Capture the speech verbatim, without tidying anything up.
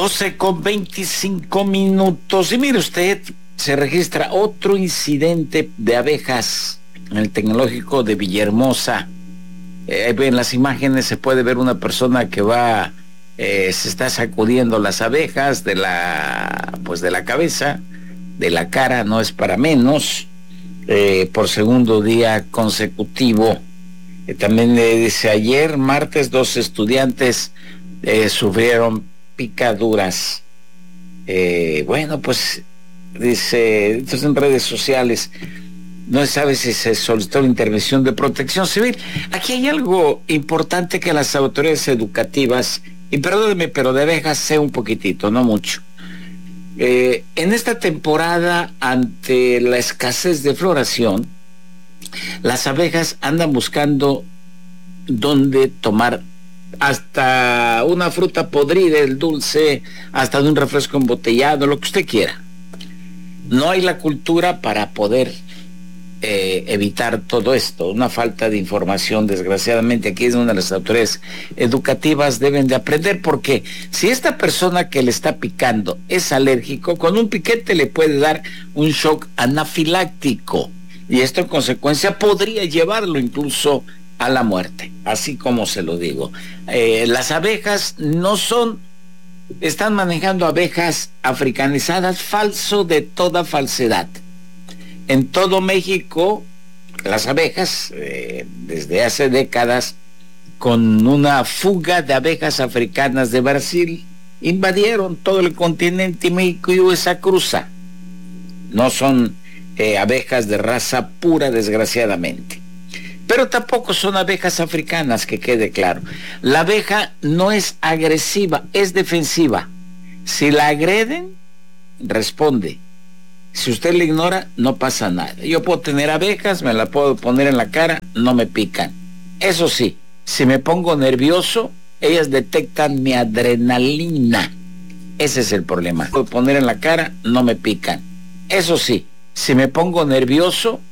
doce con veinticinco minutos. Y mire usted, se registra otro incidente de abejas en el Tecnológico de Villahermosa. Eh, en las imágenes se puede ver una persona que va, eh, se está sacudiendo las abejas de la, pues de la cabeza, de la cara, no es para menos, eh, por segundo día consecutivo. Eh, también le eh, dice, ayer, martes, dos estudiantes eh, sufrieron picaduras. Eh, bueno, pues dice, entonces en redes sociales no se sabe si se solicitó la intervención de Protección Civil. Aquí hay algo importante que las autoridades educativas, y perdóneme, pero de abejas sé un poquitito, no mucho. Eh, en esta temporada, ante la escasez de floración, las abejas andan buscando dónde tomar hasta una fruta podrida, el dulce, hasta de un refresco embotellado, lo que usted quiera. No hay la cultura para poder eh, evitar todo esto, una falta de información. Desgraciadamente aquí es donde las autoridades educativas deben de aprender, porque si esta persona que le está picando es alérgico, con un piquete le puede dar un shock anafiláctico, y esto en consecuencia podría llevarlo incluso a la muerte, así como se lo digo. Eh, las abejas no son, están manejando abejas africanizadas, falso de toda falsedad. En todo México, las abejas, eh, desde hace décadas, con una fuga de abejas africanas de Brasil, invadieron todo el continente y México y esa cruza. No son eh, abejas de raza pura, desgraciadamente. Pero tampoco son abejas africanas, que quede claro. La abeja no es agresiva, es defensiva. Si la agreden, responde. Si usted la ignora, no pasa nada. Yo puedo tener abejas, me la puedo poner en la cara, no me pican. Eso sí, si me pongo nervioso, ellas detectan mi adrenalina. Ese es el problema. Puedo poner en la cara, no me pican. Eso sí, si me pongo nervioso,